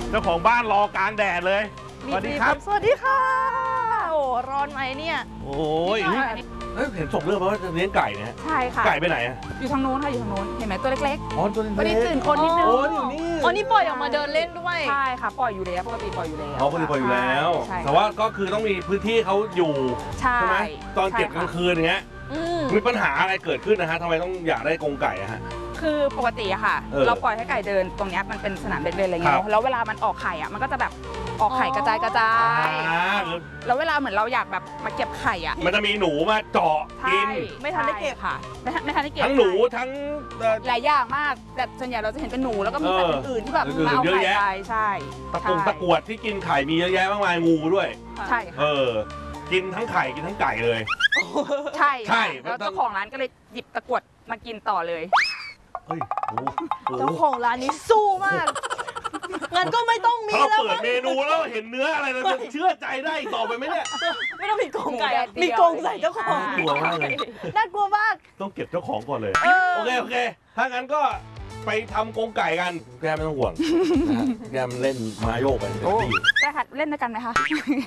เจ้าของบ้านรอกลางแดดเลยสวัสดีครับสวัสดีค่ะโอ้ร้อนไหมเนี่ยโอ้ยเห็นส่งเรื่องมาว่าจะเลี้ยงไก่เนี่ยใช่ค่ะไก่ไปไหนอะอยู่ทางนู้นค่ะอยู่ทางนู้นเห็นไหมตัวเล็กอ๋อตัวเล็กวันนี้ตื่นคนนิดนึงโอ้ยอยู่นี่อ๋อนี่ปล่อยออกมาเดินเล่นด้วยใช่ค่ะปล่อยอยู่แล้วปกติปล่อยอยู่แล้วอ๋อปกติปล่อยอยู่แล้วแต่ว่าก็คือต้องมีพื้นที่เขาอยู่ใช่ไหมตอนเก็บกลางคืนอย่างเงี้ยมีปัญหาอะไรเกิดขึ้นนะฮะทำไมต้องอยากได้กรงไก่อะฮะคือปกติอะค่ะเราปล่อยให้ไก่เดินตรงนี้มันเป็นสนามเด็กเล่นอะไรเงี้ยแล้วเวลามันออกไข่อะมันก็จะแบบออกไข่กระจายแล้วเวลาเหมือนเราอยากแบบมาเก็บไข่อะมันจะมีหนูมาเจาะกินไม่ทันได้เก็บค่ะไม่ทันได้เก็บทั้งหนูทั้งหลายอย่างมากแต่ส่วนใหญ่เราจะเห็นเป็นหนูแล้วก็มีสัตว์อื่นที่แบบมาเอาไข่ไปใช่ตะกรวดที่กินไข่มีเยอะแยะมากมายงูด้วยใช่กินทั้งไข่กินทั้งไก่เลยใช่แล้วเจ้าของร้านก็เลยหยิบตะกรวดมากินต่อเลยเจ้าของร้านนี้สู้มากงั้นก็ไม่ต้องมีแล้วเปิดเมนูแล้วเห็นเนื้ออะไรเราจะเชื่อใจได้ต่อไปไหมเนี่ยไม่ต้องมีกรงไก่มีกรงใส่เจ้าของกลัวมากเลยน่ากลัวมากต้องเก็บเจ้าของก่อนเลยโอเคถ้างั้นก็ไปทำกรงไก่กันแกไม่ต้องห่วงแกมันเล่นมาโยกไปได้ค่ะเล่นด้วยกันไหมคะ